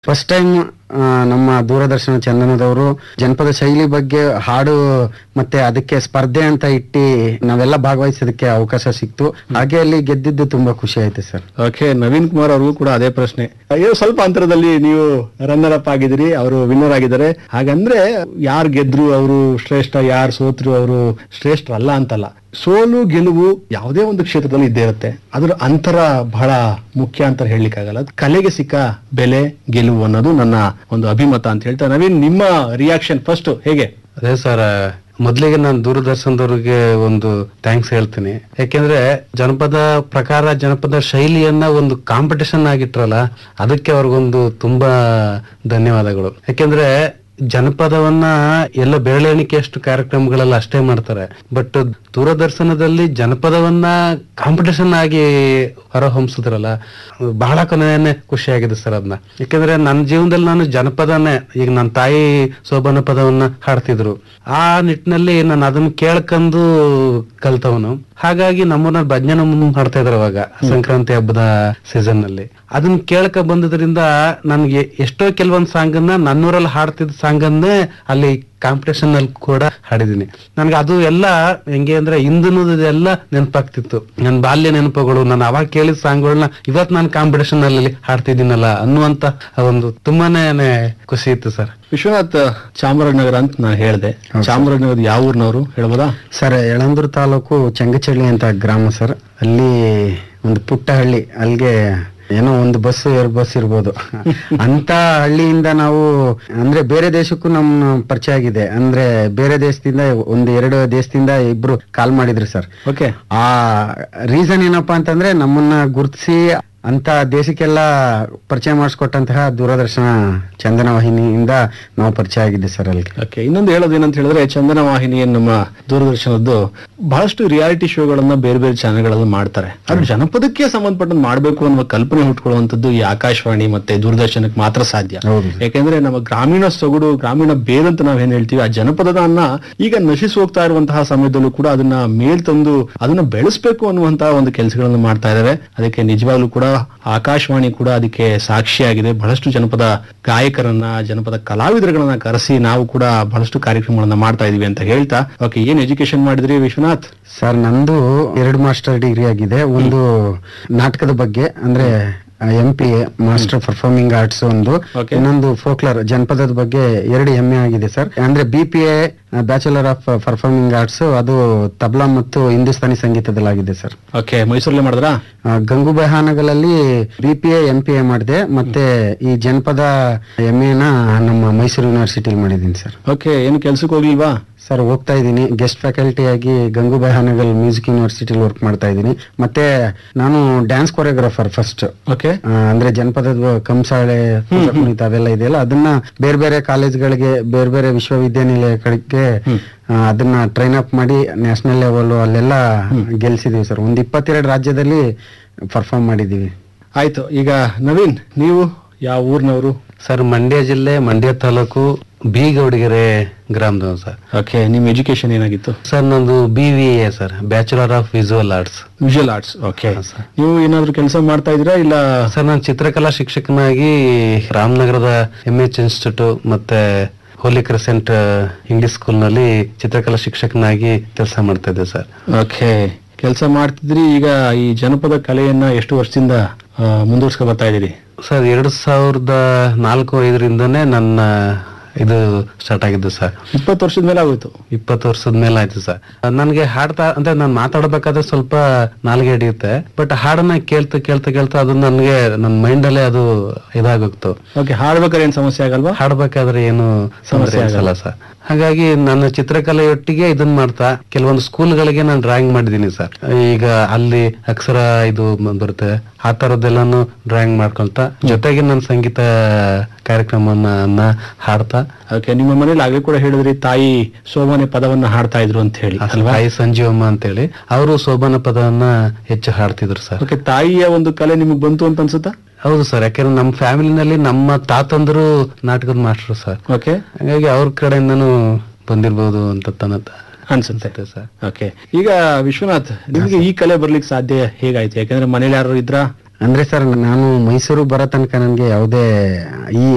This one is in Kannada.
ಫಸ್ಟ್ ಟೈಮ್ ನಮ್ಮ ದೂರದರ್ಶನ ಚಂದನದವರು ಜನಪದ ಶೈಲಿ ಬಗ್ಗೆ ಹಾಡು ಮತ್ತೆ ಅದಕ್ಕೆ ಸ್ಪರ್ಧೆ ಅಂತ ಇಟ್ಟಿ ನಾವೆಲ್ಲ ಭಾಗವಹಿಸೋದಕ್ಕೆ ಅವಕಾಶ ಸಿಕ್ತು. ಹಾಗೆ ಅಲ್ಲಿ ಗೆದ್ದಿದ್ದು ತುಂಬಾ ಖುಷಿ ಆಯ್ತು ಸರ್. ಓಕೆ, ನವೀನ್ ಕುಮಾರ್ ಅವ್ರಿಗೂ ಕೂಡ ಅದೇ ಪ್ರಶ್ನೆ. ಅಯ್ಯೋ, ಸ್ವಲ್ಪ ಅಂತರದಲ್ಲಿ ನೀವು ರನ್ನರ್ ಅಪ್ ಆಗಿದ್ದೀರಿ, ಅವರು ವಿನ್ನರ್ ಆಗಿದ್ದಾರೆ. ಹಾಗಂದ್ರೆ ಯಾರು ಗೆದ್ರು ಅವರು ಶ್ರೇಷ್ಠ, ಯಾರು ಸೋತ್ರು ಅವರು ಶ್ರೇಷ್ಠರಲ್ಲ ಅಂತಲ್ಲ. ಸೋಲು ಗೆಲುವು ಯಾವುದೇ ಒಂದು ಕ್ಷೇತ್ರದಲ್ಲಿ ಇದ್ದೇ ಇರುತ್ತೆ. ಅದರ ಅಂತರ ಬಹಳ ಮುಖ್ಯ ಅಂತ ಹೇಳಲಿಕ್ಕಾಗಲ್ಲ. ಕಲೆಗೆ ಸಿಕ್ಕ ಬೆಲೆ ಗೆಲುವು ಅನ್ನೋದು ನನ್ನ ಒಂದು ಅಭಿಮತ ಅಂತ ಹೇಳ್ತಾ, ನವೀನ್ ನಿಮ್ಮ ರಿಯಾಕ್ಷನ್ ಫಸ್ಟ್ ಹೇಗೆ? ಅದೇ ಸರ್, ಮೊದ್ಲಿಗೆ ನಾನು ದೂರದರ್ಶನದವ್ರಿಗೆ ಒಂದು ಥ್ಯಾಂಕ್ಸ್ ಹೇಳ್ತೀನಿ. ಯಾಕೆಂದ್ರೆ ಜನಪದ ಪ್ರಕಾರ ಜನಪದ ಶೈಲಿಯನ್ನ ಒಂದು ಕಾಂಪಿಟೇಷನ್ ಆಗಿಟ್ರಲ್ಲ, ಅದಕ್ಕೆ ಅವ್ರಿಗೊಂದು ತುಂಬಾ ಧನ್ಯವಾದಗಳು. ಯಾಕೆಂದ್ರೆ ಜನಪದವನ್ನ ಎಲ್ಲ ಬೆರಳೆಣಿಕೆಯಷ್ಟು ಕಾರ್ಯಕ್ರಮಗಳೆಲ್ಲ ಅಷ್ಟೇ ಮಾಡ್ತಾರೆ. ಬಟ್ ದೂರದರ್ಶನದಲ್ಲಿ ಜನಪದವನ್ನ ಕಾಂಪಿಟೇಷನ್ ಆಗಿ ಹೊರಹೊಮ್ಸಿದ್ರಲ್ಲ, ಬಹಳ ಕೊನೆಯೇ ಖುಷಿ ಆಗಿದೆ ಸರ್ ಅದನ್ನ. ಯಾಕಂದ್ರೆ ನನ್ನ ಜೀವನದಲ್ಲಿ ನಾನು ಜನಪದನೇ, ಈಗ ನನ್ನ ತಾಯಿ ಸೋಬಾನ ಪದವನ್ನ ಹಾಡ್ತಿದ್ರು, ಆ ನಿಟ್ಟಿನಲ್ಲಿ ನಾನು ಅದನ್ನ ಕೇಳ್ಕೊಂಡು ಕಲ್ತವನು. ಹಾಗಾಗಿ ನಮ್ಮನ್ನ ಭಜನೆ ಹಾಡ್ತಾ ಇದ್ರು ಅವಾಗ ಸಂಕ್ರಾಂತಿ ಹಬ್ಬದ ಸೀಸನ್ ನಲ್ಲಿ. ಅದನ್ನ ಕೇಳ್ಕ ಬಂದದ್ರಿಂದ ನನ್ಗೆ ಎಷ್ಟೋ ಕೆಲವೊಂದ್ ಸಾಂಗ್ ಅನ್ನ ನನ್ನೂರಲ್ಲಿ ಹಾಡ್ತಿದ್ದ ಸಾಂಗ್ ಅನ್ನೇ ಅಲ್ಲಿ ಕಾಂಪಿಟೇಷನ್ ಅಲ್ಲಿ ಕೂಡ ಹಾಡಿದೀನಿ. ನನ್ಗೆ ಅದು ಎಲ್ಲ ಹೆಂಗೆ ಅಂದ್ರೆ ಹಿಂದಿನದೆಲ್ಲ ನೆನಪಾಗ್ತಿತ್ತು, ನನ್ನ ಬಾಲ್ಯ ನೆನಪುಗಳು, ನಾನು ಅವಾಗ ಕೇಳಿದ ಸಾಂಗ್ಗಳನ್ನ ಇವತ್ ನಾನು ಕಾಂಪಿಟೇಷನ್ ಅಲ್ಲಿ ಹಾಡ್ತಿದ್ದೀನಲ್ಲ ಅನ್ನುವಂತ ಒಂದು ತುಂಬಾನೇ ಖುಷಿ ಇತ್ತು ಸರ್. ವಿಶ್ವನಾಥ್, ಚಾಮರಾಜನಗರ ಅಂತ ನಾನು ಹೇಳಿದೆ. ಚಾಮರಾಜನಗರದ ಯಾವ ಊರ್ನವರು ಹೇಳ್ಬೋದಾ? ಸರ್, ಯಳಂದೂರು ತಾಲೂಕು ಚಂಗಚಳ್ಳಿ ಅಂತ ಗ್ರಾಮ ಸರ್. ಅಲ್ಲಿ ಒಂದು ಪುಟ್ಟ ಹಳ್ಳಿ, ಅಲ್ಲಿಗೆ ಏನೋ ಒಂದು ಬಸ್ 2 ಬಸ್ ಇರ್ಬೋದು ಅಂತ ಹಳ್ಳಿಯಿಂದ ನಾವು, ಅಂದ್ರೆ ಬೇರೆ ದೇಶಕ್ಕೂ ನಮ್ಮ ಪರಿಚಯ ಆಗಿದೆ. ಅಂದ್ರೆ ಬೇರೆ ದೇಶದಿಂದ 1-2 ದೇಶದಿಂದ ಇಬ್ರು ಕಾಲ್ ಮಾಡಿದ್ರು ಸರ್. ಓಕೆ, ಆ ರೀಸನ್ ಏನಪ್ಪಾ ಅಂತಂದ್ರೆ ನಮ್ಮನ್ನ ಗುರ್ತಿಸಿ ಅಂತ ದೇಶಕ್ಕೆಲ್ಲ ಪರಿಚಯ ಮಾಡಿಸ್ಕೊಟ್ಟಂತಹ ದೂರದರ್ಶನ ಚಂದನ ವಾಹಿನಿಯಿಂದ ನಾವು ಪರಿಚಯ ಆಗಿದ್ದೆ ಸರ್ ಅಲ್ಲಿಗೆ. ಓಕೆ, ಇನ್ನೊಂದು ಹೇಳೋದು ಏನಂತ ಹೇಳಿದ್ರೆ, ಚಂದನ ವಾಹಿನಿ ನಮ್ಮ ದೂರದರ್ಶನದ್ದು ಬಹಳಷ್ಟು ರಿಯಾಲಿಟಿ ಶೋಗಳನ್ನ ಬೇರೆ ಬೇರೆ ಚಾನೆಲ್ಗಳಲ್ಲಿ ಮಾಡ್ತಾರೆ. ಆದ್ರೆ ಜನಪದಕ್ಕೆ ಸಂಬಂಧಪಟ್ಟಂತೆ ಮಾಡಬೇಕು ಅನ್ನುವ ಕಲ್ಪನೆ ಹುಟ್ಕೊಳ್ಳುವಂಥದ್ದು ಈ ಆಕಾಶವಾಣಿ ಮತ್ತೆ ದೂರದರ್ಶನಕ್ಕೆ ಮಾತ್ರ ಸಾಧ್ಯ. ಯಾಕೆಂದ್ರೆ ನಮ್ಮ ಗ್ರಾಮೀಣ ಸೊಗಡು, ಗ್ರಾಮೀಣ ಬೇರ್ ಅಂತ ನಾವೇನ್ ಹೇಳ್ತೀವಿ, ಆ ಜನಪದನ ಈಗ ನಶಿಸಿ ಹೋಗ್ತಾ ಇರುವಂತಹ ಸಮಯದಲ್ಲೂ ಕೂಡ ಅದನ್ನ ಮೇಲ್ ತಂದು ಅದನ್ನ ಬೆಳೆಸಬೇಕು ಅನ್ನುವಂತಹ ಒಂದು ಕೆಲಸಗಳನ್ನು ಮಾಡ್ತಾ ಇದ್ದಾರೆ. ಅದಕ್ಕೆ ನಿಜವಾಗ್ಲೂ ಕೂಡ ಆಕಾಶವಾಣಿ ಕೂಡ ಅದಕ್ಕೆ ಸಾಕ್ಷಿಯಾಗಿದೆ. ಬಹಳಷ್ಟು ಜನಪದ ಗಾಯಕರನ್ನ, ಜನಪದ ಕಲಾವಿದರುಗಳನ್ನ ಕರೆಸಿ ನಾವು ಕೂಡ ಬಹಳಷ್ಟು ಕಾರ್ಯಕ್ರಮಗಳನ್ನ ಮಾಡ್ತಾ ಇದೀವಿ ಅಂತ ಹೇಳ್ತಾ, ಓಕೆ, ಏನ್ ಎಜುಕೇಶನ್ ಮಾಡಿದ್ರಿ ವಿಶ್ವನಾಥ್? ಸರ್, ನಂದು 2 ಮಾಸ್ಟರ್ ಡಿಗ್ರಿ ಆಗಿದೆ. ಒಂದು ನಾಟಕದ ಬಗ್ಗೆ, ಅಂದ್ರೆ MPA ಮಾಸ್ಟರ್ ಪರ್ಫಾರ್ಮಿಂಗ್ ಆರ್ಟ್ಸ್ ಒಂದು, ಇನ್ನೊಂದು ಫೋಕ್ಲರ್ ಜನಪದದ ಬಗ್ಗೆ 2 MA ಆಗಿದೆ ಸರ್. ಅಂದ್ರೆ BPA bachelor of performing arts, ಅದು ತಬ್ಲಾ ಮತ್ತು ಹಿಂದೂಸ್ತಾನಿ ಸಂಗೀತದಲ್ಲಾಗಿದೆ ಸರ್. ಓಕೆ, ಮೈಸೂರಲ್ಲೇ ಮಾಡಿದ್ರಾ? ಗಂಗೂಬಾಯಿ ಹಾನಗಲಲ್ಲಿ BPA MPA ಮಾಡಿದೆ, ಮತ್ತೆ ಈ ಜನಪದ MA ನ ನಮ್ಮ ಮೈಸೂರು ಯೂನಿವರ್ಸಿಟಿಲಿ ಮಾಡಿದ್ದೀನಿ ಸರ್. ಓಕೆ, ಏನು ಕೆಲ್ಸಕ್ಕೆ ಹೋಗ್ಲಿಲ್ವಾ? ಸರ್, ಹೋಗ್ತಾ ಇದ್ದೀನಿ. ಗೆಸ್ಟ್ ಫ್ಯಾಕಲ್ಟಿ ಆಗಿ ಗಂಗೂಬಾಯಿ ಹಾನಗಲ್ ಮ್ಯೂಸಿಕ್ ಯೂನಿವರ್ಸಿಟಿಲಿ ವರ್ಕ್ ಮಾಡ್ತಾ ಇದ್ದೀನಿ. ಮತ್ತೆ ನಾನು ಡ್ಯಾನ್ಸ್ ಕೊರಿಯೋಗ್ರಾಫರ್ ಫಸ್ಟ್. ಓಕೆ, ಅಂದ್ರೆ ಜನಪದದ ಕಂಸಾಳೆ, ಕುಣಿತ ಅವೆಲ್ಲ ಇದೆಯಲ್ಲ, ಅದನ್ನ ಬೇರೆ ಬೇರೆ ಕಾಲೇಜ್ಗಳಿಗೆ, ಬೇರೆ ಬೇರೆ ವಿಶ್ವವಿದ್ಯಾನಿಲಯಗಳಿಗೆ ಅದನ್ನ ಟ್ರೈನ್ ಅಪ್ ಮಾಡಿ ನ್ಯಾಷನಲ್ ಲೆವೆಲ್ ಅಲ್ಲೆಲ್ಲ ಗೆಲ್ಸಿದೀವಿ ಸರ್. ಒಂದು 22 ರಾಜ್ಯದಲ್ಲಿ ಪರ್ಫಾರ್ಮ್ ಮಾಡಿದೀವಿ. ಆಯ್ತು. ಈಗ ನವೀನ್, ನೀವು ಯಾವ ಊರ್ನವರು? ಸರ್, ಮಂಡ್ಯ ಜಿಲ್ಲೆ, Mandya taluk, B Gowdagere ಗ್ರಾಮದವರು sir. Okay, ನಿಮ್ ಎಜುಕೇಶನ್ ಏನಾಗಿತ್ತು? ಸರ್, ನಂದು BVA sir, bachelor of visual arts. Visual arts. Okay, ನೀವು ಏನಾದ್ರು ಕೆಲಸ ಮಾಡ್ತಾ ಇದ್ದೀರಾ ಇಲ್ಲ? ಸರ್, ನಾನು ಚಿತ್ರಕಲಾ ಶಿಕ್ಷಕನಾಗಿ ರಾಮನಗರದ MH ಇನ್ಸ್ಟಿಟ್ಯೂಟ್ ಮತ್ತೆ ಹೋಲಿ ಕ್ರೆಸೆಂಟ್ ಇಂಗ್ಲಿಷ್ ಸ್ಕೂಲ್ ನಲ್ಲಿ ಚಿತ್ರಕಲಾ ಶಿಕ್ಷಕನಾಗಿ ಕೆಲಸ ಮಾಡ್ತಾ ಇದ್ದೆ ಸರ್. ಓಕೆ, ಕೆಲಸ ಮಾಡ್ತಿದ್ರಿ. ಈಗ ಈ ಜನಪದ ಕಲೆಯನ್ನ ಎಷ್ಟು ವರ್ಷದಿಂದ ಮುಂದುವರ್ಸ್ಕೊ ಬರ್ತಾ ಇದ್ದೀರಿ? ಸರ್, 2004-05ರಿಂದನೇ ನನ್ನ ಇದು ಸ್ಟಾರ್ಟ್ ಆಗಿದ್ದು ಸರ್. 20 ವರ್ಷದ ಮೇಲೆ ಆಗೋಯ್ತು? 20 ವರ್ಷದ ಮೇಲೆ ಆಯ್ತು ಸರ್. ನನ್ಗೆ ಹಾಡ್ತಾ ಅಂದ್ರೆ ನಾನು ಮಾತಾಡ್ಬೇಕಾದ್ರೆ ಸ್ವಲ್ಪ ನಾಲ್ಗೆ ಹಿಡಿಯುತ್ತೆ, ಬಟ್ ಹಾಡನ್ನ ಕೇಳ್ತಾ ಅದು ನನ್ಗೆ ನನ್ನ ಮೈಂಡ್ ಅಲ್ಲೇ ಅದು ಇದಾಗೋಗ್ತು. ಓಕೆ, ಹಾಡ್ಬೇಕಾದ್ರೆ ಏನ್ ಸಮಸ್ಯೆ ಆಗಲ್ವಾ? ಹಾಡ್ಬೇಕಾದ್ರೆ ಏನು ಸಮಸ್ಯೆ ಆಗಲ್ಲ ಸರ್. ಹಾಗಾಗಿ ನನ್ನ ಚಿತ್ರಕಲೆಯೊಟ್ಟಿಗೆ ಇದನ್ನ ಮಾಡ್ತಾ ಕೆಲವೊಂದು ಸ್ಕೂಲ್ಗಳಿಗೆ ನಾನು ಡ್ರಾಯಿಂಗ್ ಮಾಡಿದೀನಿ ಸರ್. ಈಗ ಅಲ್ಲಿ ಅಕ್ಷರ ಇದು ಬರುತ್ತೆ, ಆ ತರದ್ದೆಲ್ಲಾನು ಡ್ರಾಯಿಂಗ್ ಮಾಡ್ಕೊಳ್ತಾ ಜೊತೆಗೆ ನನ್ನ ಸಂಗೀತ ಕಾರ್ಯಕ್ರಮವನ್ನ ಹಾಡ್ತಾ. ಓಕೆ, ನಿಮ್ಮ ಮನೇಲಿ ಆಗ್ಲೇ ಕೂಡ ಹೇಳಿದ್ರಿ ತಾಯಿ ಸೋಬಾನೆ ಪದವನ್ನ ಹಾಡ್ತಾ ಇದ್ರು ಅಂತ ಹೇಳಿ ಅಲ್ವಾ? ತಾಯಿ ಸಂಜೀವಮ್ಮ ಅಂತ ಹೇಳಿ ಅವರು ಸೋಬಾನ ಪದವನ್ನ ಹೆಚ್ಚು ಹಾಡ್ತಿದ್ರು ಸರ್. ಓಕೆ, ತಾಯಿಯ ಒಂದು ಕಲೆ ನಿಮಗ್ ಬಂತು ಅಂತ ಅನ್ಸುತ್ತಾ? ಹೌದು ಸರ್, ಯಾಕಂದ್ರೆ ನಮ್ಮ ಫ್ಯಾಮಿಲಿನಲ್ಲಿ ನಮ್ಮ ತಾತಂದ್ರು ನಾಟಕದ ಮಾಸ್ಟರ್ ಸರ್. ಓಕೆ, ಹಾಗಾಗಿ ಅವ್ರ ಕಡೆಯಿಂದನೂ ಬಂದಿರ್ಬೋದು ಅಂತ ಅನ್ಸುತ್ತೆ ಸರ್. ಓಕೆ, ಈಗ ವಿಶ್ವನಾಥ್, ನಿಮ್ಗೆ ಈ ಕಲೆ ಬರ್ಲಿಕ್ಕೆ ಸಾಧ್ಯ ಹೇಗಾಯ್ತು? ಯಾಕಂದ್ರೆ ಮನೇಲಿ ಯಾರು ಇದ್ರಾ? ಅಂದ್ರೆ ಸರ್, ನಾನು ಮೈಸೂರು ಬರೋ ತನಕ ನನ್ಗೆ ಯಾವುದೇ ಈ